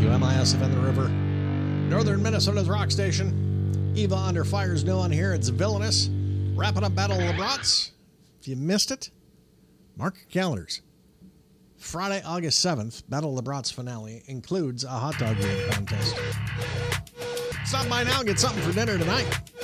WMISFN The River, Northern Minnesota's rock station. Eva Under Fire's new on here. It's Villainous. Wrapping up Battle of the Brats. If you missed it, mark your calendars. Friday, August 7th, Battle of the Brats finale includes a hot dog eating contest. Stop by now and get something for dinner tonight.